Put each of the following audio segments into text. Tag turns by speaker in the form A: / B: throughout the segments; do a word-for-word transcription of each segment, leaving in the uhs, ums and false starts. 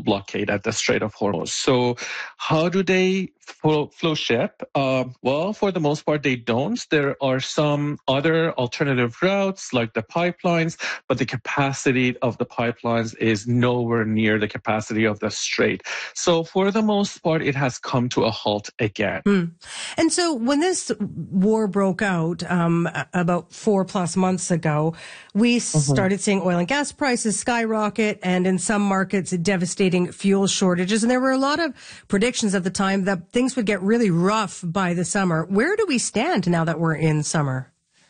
A: blockade at the Strait of Hormuz. So how do they flow, flow ship? Uh, well, for the most part, they don't. There are some other alternative routes like the pipelines, but the capacity of the pipelines is nowhere near the capacity of the strait. So for the most part, it has come to a halt again.
B: Mm. And so when this war broke out um, about four plus months ago, we mm-hmm. started seeing oil and gas prices skyrocket, and in some markets, devastating fuel shortages. And there were a lot of predictions at the time that things would get really rough by the summer. Where do we stand now that we're in summer?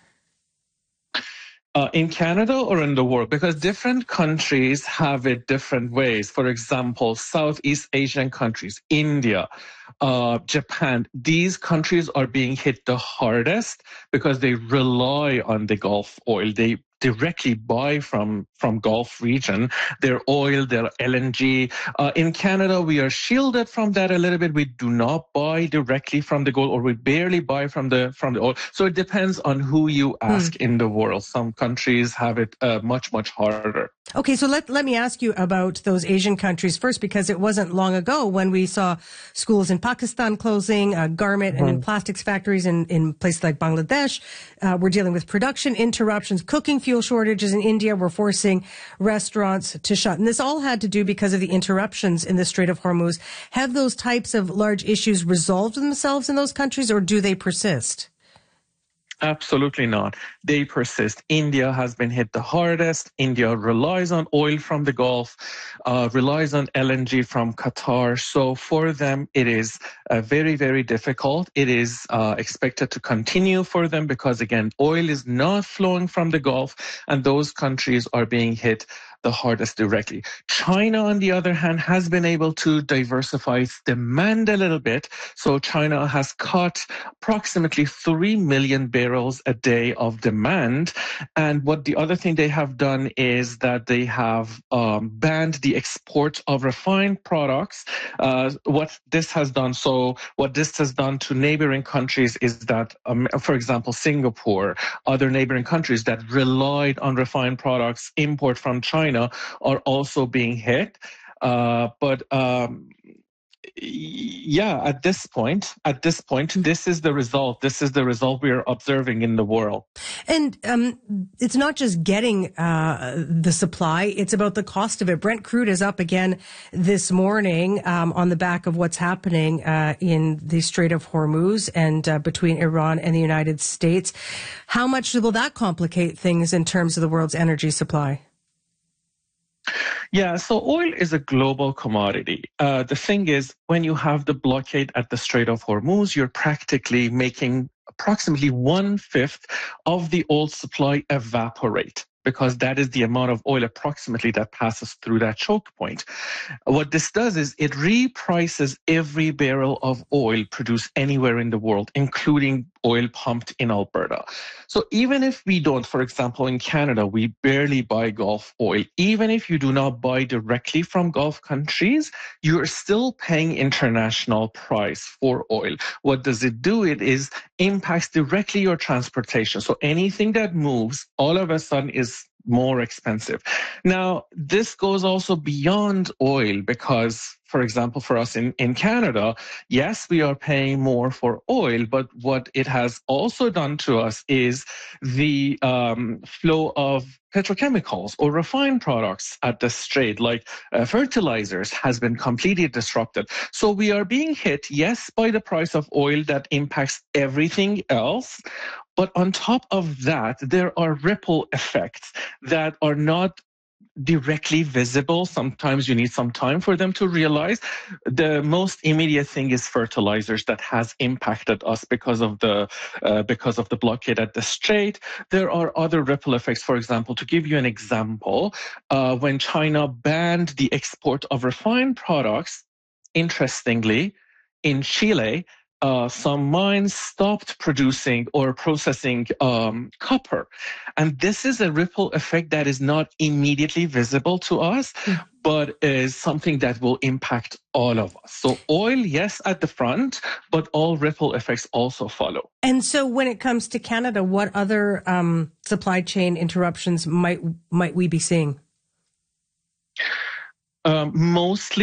A: Uh, in Canada or in the world? Because different countries have it different ways. For example, Southeast Asian countries, India, uh, Japan, these countries are being hit the hardest because they rely on the Gulf oil. They directly buy from from Gulf region, their oil, their L N G. Uh, in Canada, we are shielded from that a little bit. We do not buy directly from the Gulf, or we barely buy from the from the oil. So it depends on who you ask mm. in the world. Some countries have it uh, much, much harder.
B: Okay, so let let me ask you about those Asian countries first, because it wasn't long ago when we saw schools in Pakistan closing, uh, garment mm-hmm. and in plastics factories in, in places like Bangladesh. Uh, we're dealing with production interruptions, cooking fuel shortages in India. We're forcing restaurants to shut. And this all had to do because of the interruptions in the Strait of Hormuz. Have those types of large issues resolved themselves in those countries, or do they persist?
A: Absolutely not. They persist. India has been hit the hardest. India relies on oil from the Gulf, uh, relies on L N G from Qatar. So for them, it is uh, very, very difficult. It is uh, expected to continue for them because, again, oil is not flowing from the Gulf, and those countries are being hit the hardest directly. China, on the other hand, has been able to diversify its demand a little bit. So China has cut approximately three million barrels a day of demand. And what the other thing they have done is that they have um, banned the export of refined products. Uh, what this has done, so what this has done to neighboring countries is that, um, for example, Singapore, other neighboring countries that relied on refined products, import from China, are also being hit. Uh, but um, yeah, at this point, at this point, this is the result. This is the result we are observing in the world.
B: And um, it's not just getting uh, the supply; it's about the cost of it. Brent crude is up again this morning um, on the back of what's happening uh, in the Strait of Hormuz and uh, between Iran and the United States. How much will that complicate things in terms of the world's energy supply?
A: Yeah, so oil is a global commodity. Uh, the thing is, when you have the blockade at the Strait of Hormuz, you're practically making approximately one-fifth of the oil supply evaporate, because that is the amount of oil approximately that passes through that choke point. What this does is it reprices every barrel of oil produced anywhere in the world, including oil pumped in Alberta. So even if we don't, for example, in Canada, we barely buy Gulf oil. Even if you do not buy directly from Gulf countries, you're still paying international price for oil. What does it do? It is impacts directly your transportation. So anything that moves all of a sudden is more expensive. Now, this goes also beyond oil because, for example, for us in, in Canada, yes, we are paying more for oil, but what it has also done to us is the um, flow of petrochemicals or refined products at the strait, like uh, fertilizers, has been completely disrupted. So we are being hit, yes, by the price of oil that impacts everything else. But on top of that, there are ripple effects that are not directly visible. Sometimes you need some time for them to realize. The most immediate thing is fertilizers that has impacted us because of the uh, because of the blockade at the strait. There are other ripple effects. For example, to give you an example, uh, when China banned the export of refined products, interestingly, in Chile, Uh, some mines stopped producing or processing um, copper. And this is a ripple effect that is not immediately visible to us, mm. but is something that will impact all of us. So oil, yes, at the front, but all ripple effects also follow.
B: And so when it comes to Canada, what other um, supply chain interruptions might might we be seeing?
A: Um, mostly